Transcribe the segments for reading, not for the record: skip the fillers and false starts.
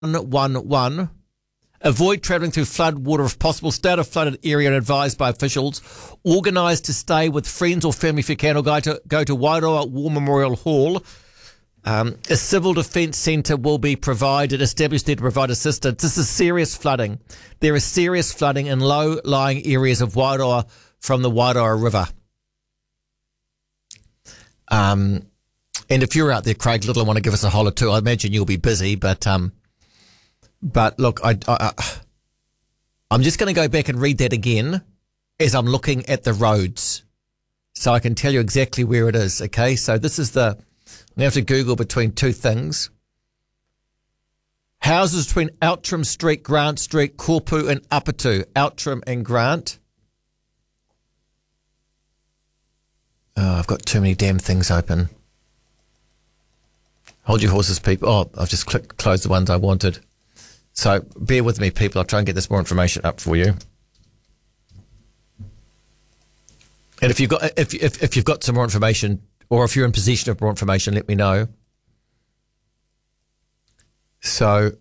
111. Avoid travelling through flood water if possible. Stay out of flooded area and advised by officials. Organise to stay with friends or family if you can, or go to Wairoa War Memorial Hall. A civil defence centre will be provided, established there to provide assistance. This is serious flooding. There is serious flooding in low-lying areas of Wairoa from the Wairoa River. And if you're out there, Craig Little, and want to give us a holler too, I imagine you'll be busy, but look, I'm just going to go back and read that again as I'm looking at the roads so I can tell you exactly where it is, okay? So this is I'm going to have to Google between two things. Houses between Outram Street, Grant Street, Korpu and Apatu. Outram and Grant. Oh, I've got too many damn things open. Hold your horses, people. Oh, I've just closed the ones I wanted. So bear with me, people. I'll try and get this more information up for you. And if you've got some more information, or if you're in possession of more information, let me know. So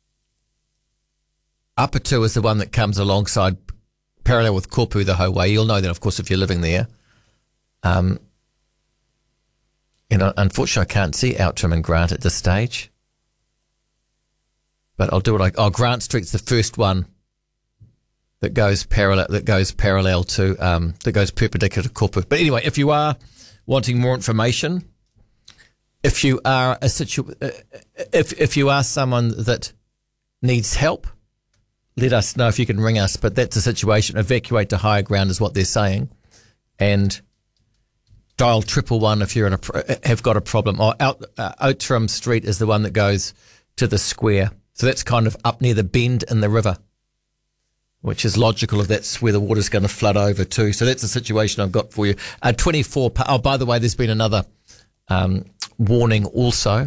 Apatu is the one that comes alongside, parallel with Korpu the whole way. You'll know that, of course, if you're living there. And unfortunately, I can't see Outram and Grant at this stage. But I'll do it Grant Street's the first one that goes parallel to that goes perpendicular to Korpu. But anyway, if you are wanting more information, if you are if you are someone that needs help, let us know if you can ring us. But that's the situation. Evacuate to higher ground is what they're saying, and dial 111 if have got a problem. Or Outram Street is the one that goes to the square. So that's kind of up near the bend in the river, which is logical if that's where the water's going to flood over to. So that's the situation I've got for you. 24. Oh, by the way, there's been another warning also.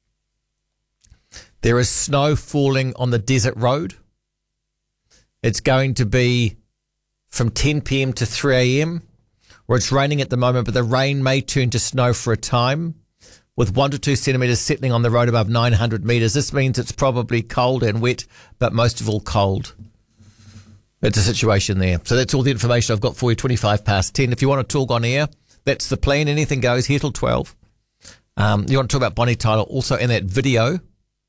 There is snow falling on the desert road. It's going to be from 10 p.m. to 3 a.m. where it's raining at the moment, but the rain may turn to snow for a time, with 1 to 2 centimetres settling on the road above 900 metres. This means it's probably cold and wet, but most of all cold. It's a situation there. So that's all the information I've got for you, 25 past 10. If you want to talk on air, that's the plan. Anything goes here till 12. You want to talk about Bonnie Tyler also in that video,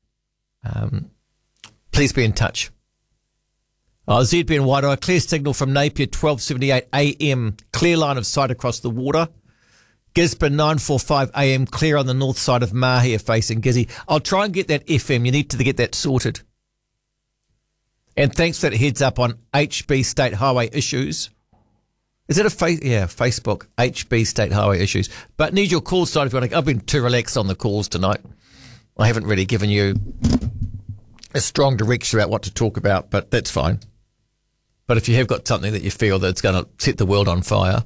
please be in touch. ZB in Wairoa, clear signal from Napier, 12:78 a.m. Clear line of sight across the water. Gisborne, 9:45 a.m. clear on the north side of Mahia facing Gizzy. I'll try and get that FM. You need to get that sorted. And thanks for that heads up on HB State Highway issues. Is it Facebook, HB State Highway issues. But need your calls tonight if you want to. I've been too relaxed on the calls tonight. I haven't really given you a strong direction about what to talk about, but that's fine. But if you have got something that you feel that's going to set the world on fire,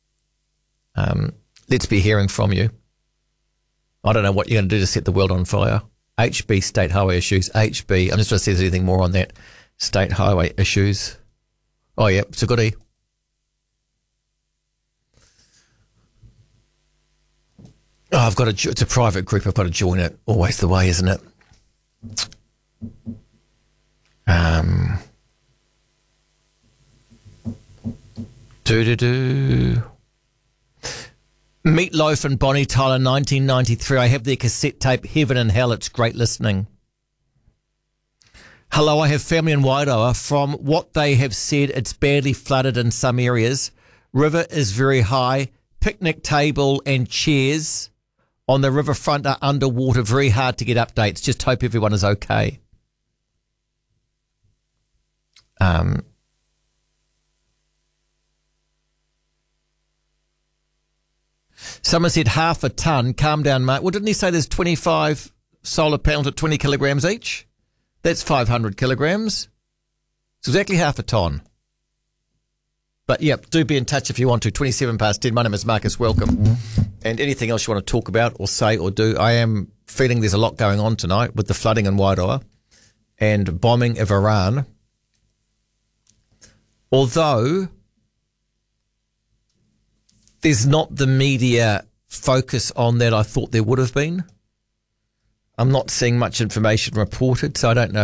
let's be hearing from you. I don't know what you're going to do to set the world on fire. HB State Highway issues. HB. I'm just trying to see if there's anything more on that. State Highway issues. Oh, yeah. It's a goodie. Oh, it's a private group. I've got to join it. Always the way, isn't it? Meatloaf and Bonnie Tyler, 1993. I have their cassette tape, Heaven and Hell. It's great listening. Hello, I have family in Wairoa. From what they have said, it's badly flooded in some areas. River is very high. Picnic table and chairs on the riverfront are underwater. Very hard to get updates. Just hope everyone is okay. Someone said half a tonne. Calm down, mate. Well, didn't he say there's 25 solar panels at 20 kilograms each? That's 500 kilograms. It's exactly half a tonne. But, yeah, do be in touch if you want to. 27 past 10. My name is Marcus. Welcome. And anything else you want to talk about or say or do, I am feeling there's a lot going on tonight with the flooding in Wairoa and bombing of Iran. Although there's not the media focus on that I thought there would have been. I'm not seeing much information reported, so I don't know